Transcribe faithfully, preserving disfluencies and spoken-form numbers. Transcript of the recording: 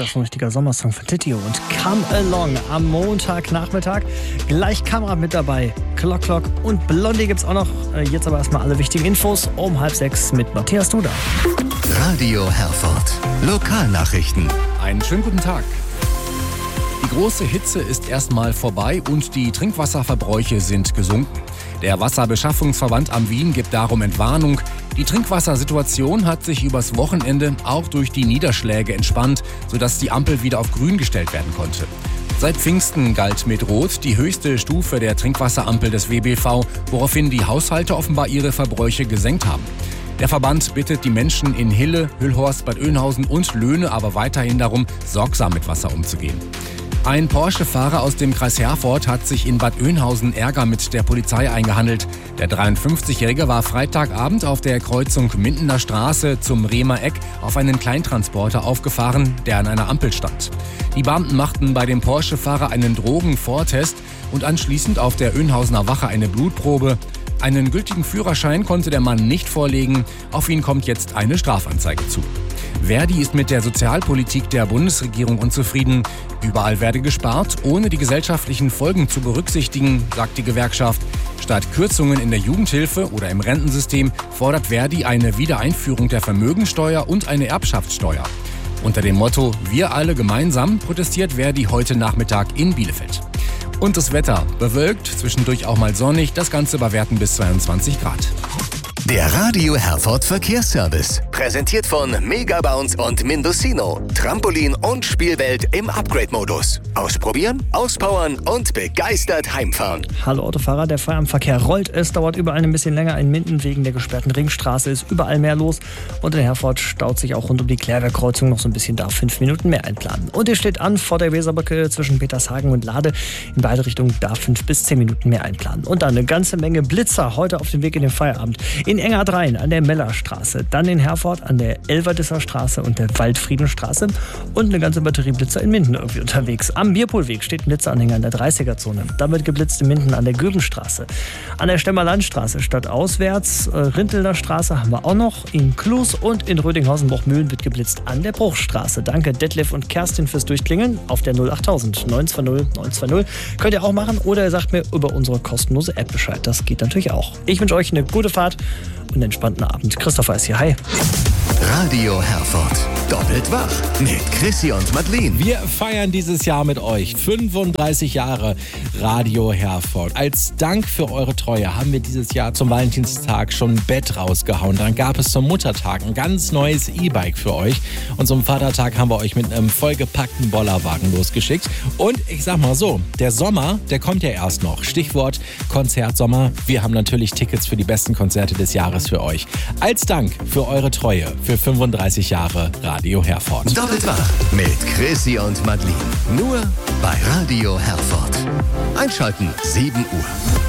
schon ein richtiger Sommersong von Titio und Come Along am Montagnachmittag. Gleich Kamera mit dabei, Clock Clock und Blondie gibt's auch noch. Jetzt aber erstmal alle wichtigen Infos um halb sechs mit Matthias Duda. Radio Herford. Lokalnachrichten. Einen schönen guten Tag. Die große Hitze ist erstmal vorbei und die Trinkwasserverbräuche sind gesunken. Der Wasserbeschaffungsverband am Wien gibt darum Entwarnung. Die Trinkwassersituation hat sich übers Wochenende auch durch die Niederschläge entspannt, sodass die Ampel wieder auf grün gestellt werden konnte. Seit Pfingsten galt mit Rot die höchste Stufe der Trinkwasserampel des W B V, woraufhin die Haushalte offenbar ihre Verbräuche gesenkt haben. Der Verband bittet die Menschen in Hille, Hüllhorst, Bad Oeynhausen und Löhne aber weiterhin darum, sorgsam mit Wasser umzugehen. Ein Porsche-Fahrer aus dem Kreis Herford hat sich in Bad Oeynhausen Ärger mit der Polizei eingehandelt. Der dreiundfünfzigjährige war Freitagabend auf der Kreuzung Mindener Straße zum Rehmer Eck auf einen Kleintransporter aufgefahren, der an einer Ampel stand. Die Beamten machten bei dem Porsche-Fahrer einen Drogenvortest und anschließend auf der Oeynhausener Wache eine Blutprobe. Einen gültigen Führerschein konnte der Mann nicht vorlegen. Auf ihn kommt jetzt eine Strafanzeige zu. Verdi ist mit der Sozialpolitik der Bundesregierung unzufrieden. Überall werde gespart, ohne die gesellschaftlichen Folgen zu berücksichtigen, sagt die Gewerkschaft. Statt Kürzungen in der Jugendhilfe oder im Rentensystem fordert Verdi eine Wiedereinführung der Vermögensteuer und eine Erbschaftssteuer. Unter dem Motto „Wir alle gemeinsam" protestiert Verdi heute Nachmittag in Bielefeld. Und das Wetter: bewölkt, zwischendurch auch mal sonnig, das Ganze bei Werten bis zweiundzwanzig Grad. Der Radio Herford Verkehrsservice. Präsentiert von Megabounce und Mindocino. Trampolin und Spielwelt im Upgrade-Modus. Ausprobieren, auspowern und begeistert heimfahren. Hallo Autofahrer, der Feierabendverkehr rollt. Es dauert überall ein bisschen länger. In Minden wegen der gesperrten Ringstraße ist überall mehr los. Und in Herford staut sich auch rund um die Klärwerkkreuzung noch so ein bisschen, da fünf Minuten mehr einplanen. Und ihr steht an vor der Weserbrücke zwischen Petershagen und Lade. In beide Richtungen da fünf bis zehn Minuten mehr einplanen. Und dann eine ganze Menge Blitzer heute auf dem Weg in den Feierabend. In Engadrein an der Mellerstraße, dann in Herford an der Elverdisser Straße und der Waldfriedenstraße und eine ganze Batterie Blitzer in Minden irgendwie unterwegs. Am Bierpoolweg steht ein Blitzeranhänger in der dreißiger-Zone. Dann wird geblitzt in Minden an der Göbenstraße. An der Stemmer Landstraße stadtauswärts, äh, Rintelner Straße haben wir auch noch. In Klus und in Rödinghausen-Bochmühlen wird geblitzt an der Bruchstraße. Danke Detlef und Kerstin fürs Durchklingeln auf der null achttausend neun zwei null neun zwei null. Könnt ihr auch machen oder ihr sagt mir über unsere kostenlose App Bescheid. Das geht natürlich auch. Ich wünsche euch eine gute Fahrt und einen entspannten Abend. Christopher ist hier. Hi. Radio Herford. Doppelt wach mit Chrissy und Madeleine. Wir feiern dieses Jahr mit euch fünfunddreißig Jahre Radio Herford. Als Dank für eure Treue haben wir dieses Jahr zum Valentinstag schon ein Bett rausgehauen. Dann gab es zum Muttertag ein ganz neues E-Bike für euch. Und zum Vatertag haben wir euch mit einem vollgepackten Bollerwagen losgeschickt. Und ich sag mal so, der Sommer, der kommt ja erst noch. Stichwort Konzertsommer. Wir haben natürlich Tickets für die besten Konzerte des Jahres für euch. Als Dank für eure Treue für fünfunddreißig Jahre Radio Herford. Doppelt wach mit Chrissy und Madeleine. Nur bei Radio Herford. Einschalten sieben Uhr.